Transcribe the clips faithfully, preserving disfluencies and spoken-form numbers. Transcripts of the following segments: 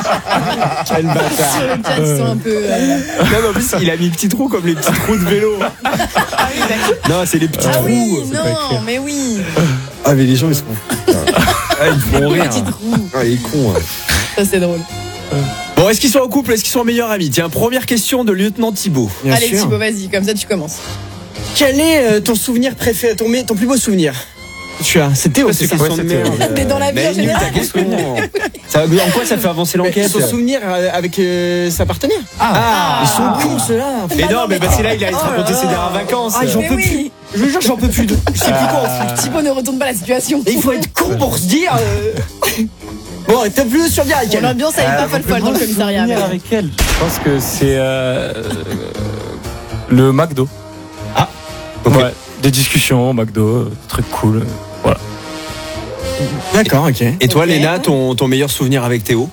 Quel bâtard. Sur le chat, ils sont un peu. euh, Non, mais en plus, il a mis petits trous comme les petits trous de vélo. Non, c'est les petits Ah trous. oui, c'est pas écrit. non, mais oui. Ah, mais les gens, ils sont. Ah, ils font rire. Petit trou. Ah, il est con. Ouais. Ça, c'est drôle. Bon, est-ce qu'ils sont en couple? Est-ce qu'ils sont meilleurs amis? Tiens, première question de lieutenant Thibaut. Bien Allez, sûr. Thibaut, vas-y, comme ça, tu commences. Quel est euh, ton souvenir préféré, ton, ton plus beau souvenir? Tu as, c'est Théo, c'est C'est ça. question de merde. Mais dans la vie, Mais en nul, général. ta question. Ça, en quoi ça fait avancer l'enquête? Son souvenir euh, avec euh, sa partenaire. Ah, Ils sont cons ceux-là. Mais non, mais parce que là, il a Oh là raconté là. ses dernières vacances. Ah, j'en Mais peux oui. plus. Je vous jure, j'en peux plus. De... Je sais plus quoi en foot. Thibaut ne retourne pas la situation. Et il faut être con pour se dire. Euh... Bon, t'as plus de souvenir avec Bon, elle. l'ambiance, elle est pas folle folle dans le commissariat. mais- avec elle. Je pense que c'est euh, le McDo. Ah, ok. Ouais, des discussions au McDo, des trucs cool. Voilà. D'accord, ok. Et toi, Ok. Léna, ton, ton meilleur souvenir avec Théo?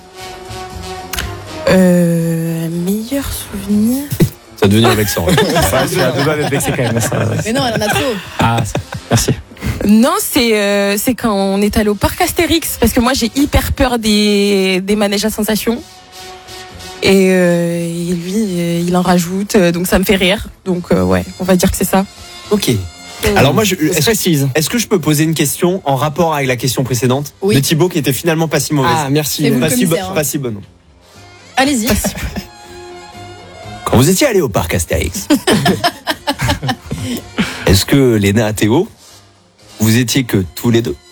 Euh, meilleur souvenir. Ça va devenir vexant. Ouais, je suis à deux doigts d'être vexé quand même. Ça. Mais non, elle en a trop. Ah, ça- merci. Non, c'est euh, c'est quand on est allé au parc Astérix parce que moi j'ai hyper peur des des manèges à sensations. Et, euh, et lui, euh, il en rajoute, euh, donc ça me fait rire. Donc euh, ouais, on va dire que c'est ça. Ok. Alors moi, je, est-ce, Précise. est-ce que je peux poser une question en rapport avec la question précédente Oui. de Thibaut qui était finalement pas si mauvaise? Ah, merci. Et vous- pas, si, bo- commissaire, hein. pas si bonne. Allez-y. Quand vous étiez allé au parc Astérix, est-ce que Léna et Théo, vous étiez que tous les deux?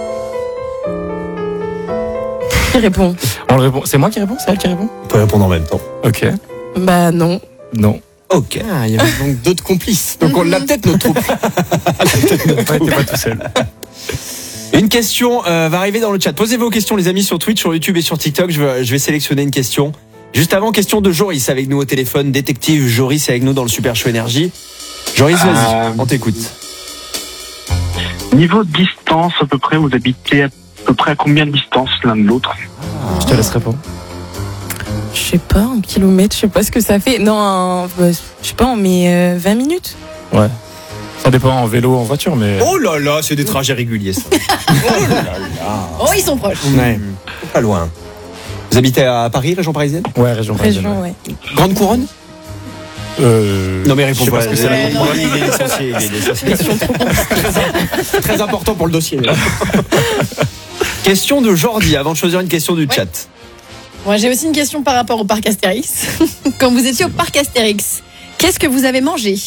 Qui répond? On le répond. C'est moi qui réponds? C'est elle qui répond? On peut répondre en même temps. Ok. Bah non. Non. Ok. Ah, il y avait donc d'autres complices. Donc on l'a peut-être notre troupe. Ouais, t'es pas tout seul. Une question euh, va arriver dans le chat. Posez vos questions, les amis, sur Twitch, sur YouTube et sur TikTok. Je vais, je vais sélectionner une question. Juste avant, question de Joris avec nous au téléphone. Détective Joris avec nous dans le Super Show Énergie. Joris, vas-y, Euh, on t'écoute. Niveau de distance, à peu près, vous habitez à peu près à combien de distance l'un de l'autre? Je te laisse répondre. Je sais pas, un kilomètre, je sais pas ce que ça fait. Non, un- bah, je sais pas, on met euh, vingt minutes. Ouais. Ça dépend en vélo ou en voiture, mais. Oh là là, c'est des trajets réguliers, ça. Oh, ils sont proches. Ouais. Pas loin. Vous habitez à Paris, région parisienne? Ouais, région parisienne. Région, ouais. Grande couronne? Euh... Non mais réponds je sais pas. pas ce que c'est. Ouais, non. Il est licencié, il est licencié. C'est très important pour le dossier. Question de Jordi, avant de choisir une question du chat. Moi, j'ai aussi une question par rapport au parc Astérix. Quand vous étiez au parc Astérix, qu'est-ce que vous avez mangé?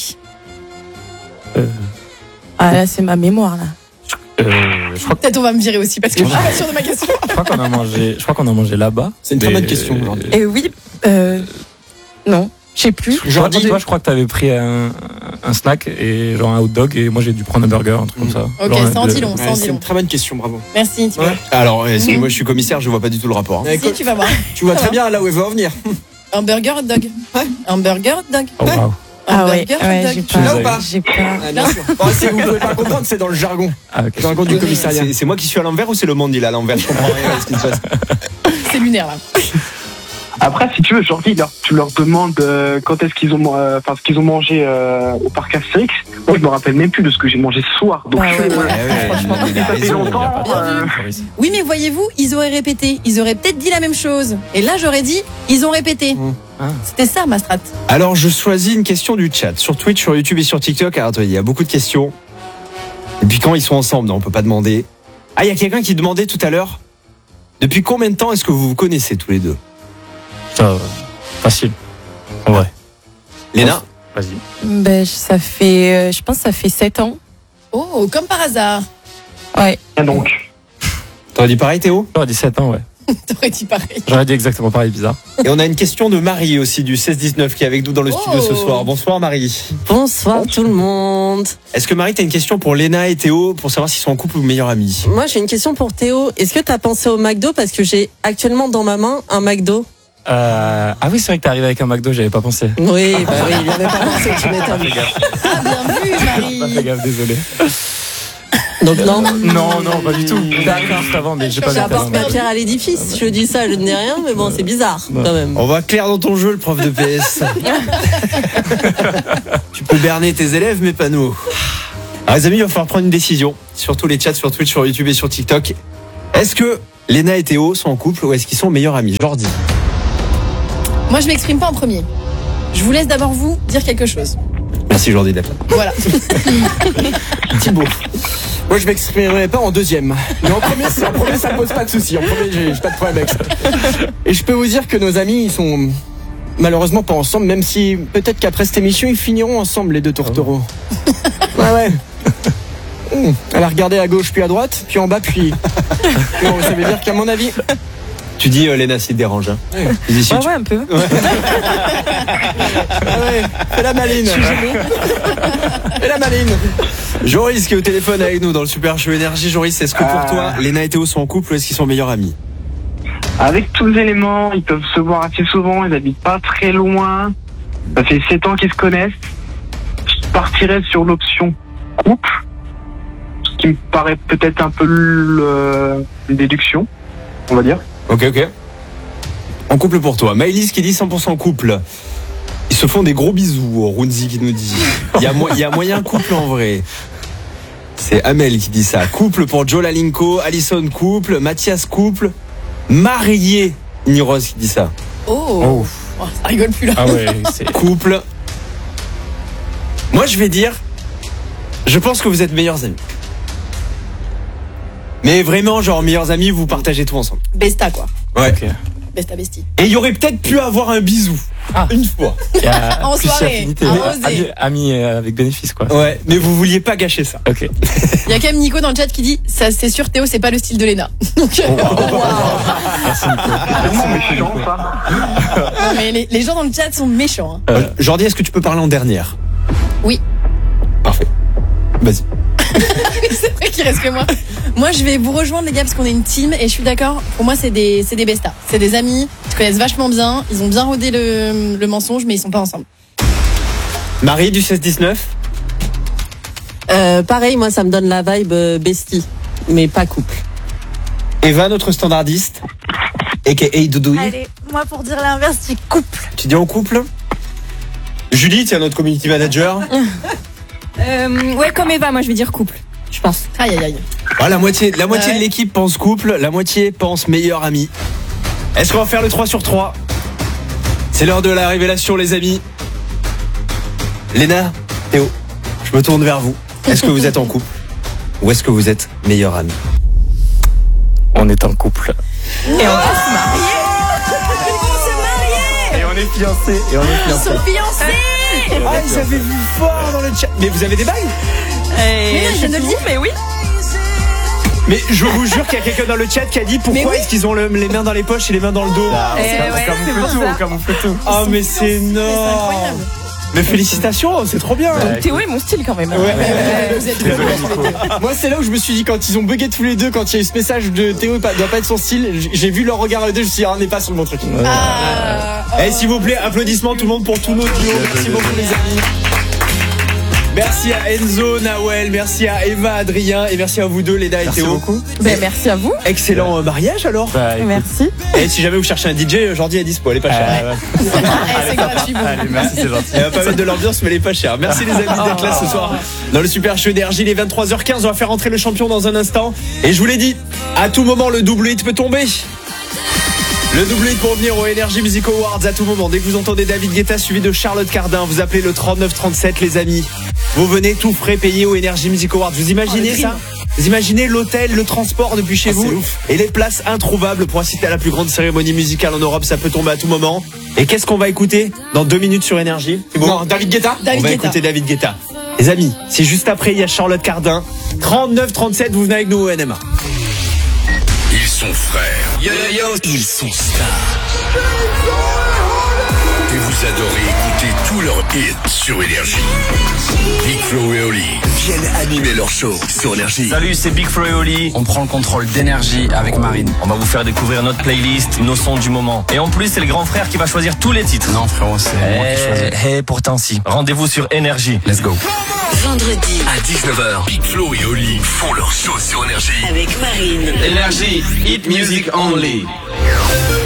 Ah là, c'est ma mémoire là. Euh, je crois, Peut-être on va me virer aussi parce que je suis pas sûre de ma question. je crois qu'on a mangé. Je crois qu'on a mangé là-bas. C'est une très Mais, bonne question, euh, Jordi. Et oui, euh, non, je sais plus. Jordi, toi, je crois que t'avais pris un, un snack et genre un hot dog et moi j'ai dû prendre un burger, un truc comme ça. Ok, Genre, ça en le- dit long, ça en Ouais, dit c'est une long. très bonne question, bravo. Merci, Thibaut. Ouais. Alors, est-ce que moi je suis commissaire, je vois pas du tout le rapport. hein. Ouais, Si, tu vas voir. Tu vois très bien là où elle veut en venir. Un burger hot dog. Un burger hot dog. Oh, wow. Un Ah ouais, burger ouais, hot j'ai dog. Tu l'as ou pas. pas J'ai pas. Ah, bien sûr. Oh, c'est- vous pouvez pas comprendre, c'est dans le jargon. Ah, ok. Le jargon du commissariat. C'est, c'est moi qui suis à l'envers ou c'est le monde il est à l'envers? Je comprends rien à ce qui se passe. C'est lunaire là. Après, si tu veux, Jordi, leur, tu leur demandes euh, quand est-ce qu'ils ont, euh, enfin, ce qu'ils ont mangé euh, au parc Astérix. Moi, je me rappelle même plus de ce que j'ai mangé ce soir. Donc, Bah ouais, je- ouais. Ah ouais, Franchement, il a ça fait raison. longtemps. Bien euh, vu. Joris. Oui, mais voyez-vous, ils auraient répété. Ils auraient peut-être dit la même chose. Et là, j'aurais dit, ils ont répété. Ah. C'était ça ma strat. Alors, je choisis une question du chat sur Twitch, sur YouTube et sur TikTok. Alors, attends, il y a beaucoup de questions. Depuis quand ils sont ensemble? Non, on peut pas demander. Ah, il y a quelqu'un qui demandait tout à l'heure. Depuis combien de temps est-ce que vous vous connaissez tous les deux? Ça, euh, facile. En vrai. Léna? Vas-y. Ben, ça fait, euh, je pense que ça fait sept ans. Oh, comme par hasard. Ouais. et donc, T'aurais dit pareil, Théo? J'aurais dit sept ans, ouais. T'aurais dit pareil. J'aurais dit exactement pareil, bizarre. Et on a une question de Marie aussi, du seize dix-neuf, qui est avec nous dans le studio Oh. ce soir. Bonsoir, Marie. Bonsoir tout le monde. Est-ce que Marie, t'as une question pour Léna et Théo pour savoir s'ils sont en couple ou meilleurs amis? Moi j'ai une question pour Théo. Est-ce que tu as pensé au McDo parce que j'ai actuellement dans ma main un McDo? Euh, ah oui, c'est vrai que t'es arrivé avec un McDo, j'avais pas pensé. Oui, bah oui, il avait pas pensé, tu m'étonnes. Ah, bien vu, Pas fait Marie. gaffe, désolé. Donc non. Non, non, pas du tout. D'accord. Juste avant, mais j'ai pas vu J'apporte avant. ma pierre à l'édifice. Je dis ça, je ne dis rien, mais bon, c'est bizarre quand même. On va clair dans ton jeu, le prof de P S. Tu peux berner tes élèves, mais pas nous. Alors les amis, il va falloir prendre une décision. Sur tous les chats, sur Twitch, sur YouTube et sur TikTok. Est-ce que Léna et Théo sont en couple ou est-ce qu'ils sont meilleurs amis? Jordi. Moi, je m'exprime pas en premier. Je vous laisse d'abord vous dire quelque chose. Merci Jordi d'être là. Voilà. Thibaut. Moi, je m'exprimerai pas en deuxième. Mais en premier, c'est- en premier ça pose pas de soucis. En premier, j'ai j'ai pas de problème avec ça. Et je peux vous dire que nos amis, ils sont malheureusement pas ensemble, même si peut-être qu'après cette émission, ils finiront ensemble, les deux tourtereaux. Ouais, ouais. Mmh. Elle a regardé à gauche, puis à droite, puis en bas, puis. Bon, ça veut dire qu'à mon avis. Tu dis euh, Léna s'il te dérange. Hein. Tu dis, si Ouais, tu- ouais, un peu. Ah ouais, fais la maline. Fais la maline. Joris qui est au téléphone avec nous dans le Super Show Énergie. Joris, est-ce que pour Ah. toi, Léna et Théo sont en couple ou est-ce qu'ils sont meilleurs amis? Avec tous les éléments, ils peuvent se voir assez souvent, ils habitent pas très loin. Ça fait sept ans qu'ils se connaissent. Je partirais sur l'option couple, ce qui me paraît peut-être un peu le- une déduction, on va dire. Ok, ok. En couple pour toi. Maëlys qui dit cent pour cent couple. Ils se font des gros bisous, Runzi qui nous dit. Il y a, mo- il y a moyen couple en vrai. C'est Amel qui dit ça. Couple pour Joe Lalinko, Alison couple, Mathias couple, marié. Niros qui dit ça. Oh. Oh, ça rigole plus là. Ah ouais, c'est. Couple. Moi je vais dire, je pense que vous êtes meilleurs amis. Mais vraiment, genre meilleurs amis, vous partagez tout ensemble. Besta quoi. Ouais. Ok. Besta bestie. Et il y aurait peut-être pu avoir un bisou. Ah. Une fois. Il y a En plus soirée, d'affinité. arrosé. Ami, ami, euh, avec bénéfice, quoi. Ouais, mais vous vouliez pas gâcher ça. Ok. Il y a quand même Nico dans le chat qui dit ça c'est sûr Théo c'est pas le style de Léna. Donc euh, C'est vraiment méchant, ça. non, mais les, les gens dans le chat sont méchants. Hein. Euh, Jordi, est-ce que tu peux parler en dernière? Oui. Parfait. Vas-y. C'est vrai qu'il reste que moi. Moi je vais vous rejoindre les gars parce qu'on est une team et je suis d'accord. Pour moi c'est des c'est des bestas, c'est des amis. Ils se connaissent vachement bien. Ils ont bien rodé le, le mensonge mais ils sont pas ensemble. Marie du seize dix-neuf. Euh, pareil, moi, ça me donne la vibe euh, bestie, mais pas couple. Eva, notre standardiste. A K A Doudouille. Allez, moi pour dire l'inverse, je dis couple. Tu dis en couple? Julie, tiens, notre community manager. Euh, ouais, comme Eva, moi je vais dire couple, je pense. Aïe aïe aïe. Ah, la moitié, la moitié Ouais. de l'équipe pense couple, la moitié pense meilleur ami. Est-ce qu'on va faire le trois sur trois? C'est l'heure de la révélation, les amis. Léna, Théo, je me tourne vers vous. Est-ce que vous êtes en couple ou est-ce que vous êtes meilleur ami? On est en couple. Et on va se marier. Et on est fiancés. Et on est Ils fiancés. sont fiancés. Ah, ils avaient vu fort dans le chat. Mais vous avez des bagues? Mais non, je viens de le dire. Mais oui. Mais je vous jure qu'il y a quelqu'un dans le chat qui a dit Mais pourquoi oui. est-ce qu'ils ont le- les mains dans les poches et les mains dans le dos. Eh ouais, c'est pour ça. On camoufle tout. Ah, mais c'est Mais c'est énorme. incroyable. Mais félicitations, c'est trop bien. Ouais. Théo est mon style quand même. Ouais. Ouais, vous êtes trop bons tous les deux. Moi, c'est là où je me suis dit, quand ils ont bugué tous les deux, quand il y a eu ce message de Théo, pas- doit pas être son style, j- j'ai vu leur regard à eux deux, je me suis dit, ah, on n'est pas sur le bon truc. Ah, oh. Eh, s'il vous plaît, applaudissements tout le monde pour tous nos duos. Merci beaucoup, les amis. Merci à Enzo, Nawel, merci à Eva, Adrien et merci à vous deux, Léna et Merci Théo. beaucoup. Ben, merci à vous. Excellent euh, mariage alors. Bah, écoute. Merci. Et si jamais vous cherchez un D J, Jordi est dispo, elle est pas chère. Ah, ouais. Eh, c'est gratuit. bon. Allez, merci, c'est gentil. Elle va pas mettre de l'ambiance, mais elle est pas chère. Merci les amis d'être là ce soir dans le Super Show Énergie. Il est vingt-trois heures quinze. On va faire entrer le champion dans un instant. Et je vous l'ai dit, à tout moment, le double hit peut tomber. Le double hit pour venir au Energy Music Awards à tout moment. Dès que vous entendez David Guetta suivi de Charlotte Cardin, vous appelez le trente-neuf trente-sept, les amis. Vous venez tout frais payer au Energy Music Awards. Vous imaginez Oh, le ça? Vous imaginez l'hôtel, le transport depuis chez Ah, c'est vous ouf. et les places introuvables pour assister à la plus grande cérémonie musicale en Europe. Ça peut tomber à tout moment. Et qu'est-ce qu'on va écouter dans deux minutes sur Énergie? C'est bon. Non, David Guetta. David On va Guetta. écouter David Guetta. Les amis, c'est juste après, il y a Charlotte Cardin. trente-neuf trente-sept, vous venez avec nous au N M A. Ils sont frères. Yo yo yo. Ils sont stars. Et vous adorez écouter tous leurs hits sur Énergie. Big Flo et Oli viennent animer leur show sur Énergie. Salut, c'est Big Flo et Oli. On prend le contrôle d'énergie avec Marine. On va vous faire découvrir notre playlist, nos sons du moment. Et en plus, c'est le grand frère qui va choisir tous les titres. Non, frérot, c'est moi qui choisis. Eh, pourtant si. Rendez-vous sur Énergie. Let's go. Vendredi à dix-neuf heures, Big Flo et Oli font leur show sur Énergie. Avec Marine. Énergie, hit music only.